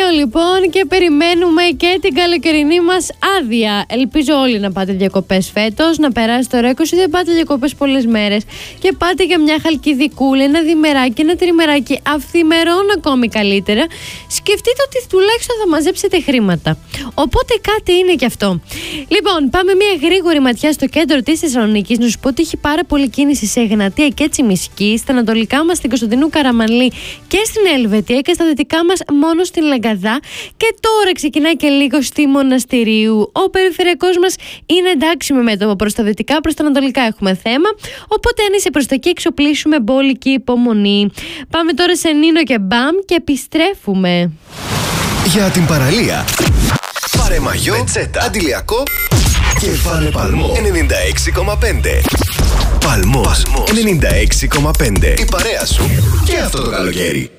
λοιπόν και περιμένουμε και την καλοκαιρινή μας άδεια. Ελπίζω όλοι να πάτε διακοπές φέτος, να περάσετε ωραία. Όσοι δεν πάτε διακοπές πολλές μέρες και πάτε για μια χαλκιδικούλα, ένα διμεράκι, ένα τριμεράκι, αυθημερών ακόμη καλύτερα, σκεφτείτε ότι τουλάχιστον θα μαζέψετε χρήματα. Οπότε κάτι είναι και αυτό. Λοιπόν, πάμε μια γρήγορη ματιά στο κέντρο της Θεσσαλονίκης. Να σου πω ότι έχει πάρα πολύ κίνηση σε Εγνατία και Τσιμισκή, στα ανατολικά μας στην Κωνσταντινού Καραμανλή και στην Ελβετία και στα δυτικά μας μόνο στην Λαγκαδά. Και τώρα ξεκινάει και λίγο στη Μοναστηρίου. Ο περιφερειακός μας είναι εντάξει με μέτωπο. Προς τα δυτικά, προς τα ανατολικά έχουμε θέμα. Οπότε αν είσαι προς τα εκεί, εξοπλίσουμε μπόλικη υπομονή. Πάμε τώρα σε Νίνο και Μπαμ και επιστρέφουμε. Για την παραλία. Πάρε μαγιό, πετσέτα, αντιλιακό και βάλε παλμό 96,5. Παλμός 96,5. Η παρέα σου και αυτό το καλοκαίρι.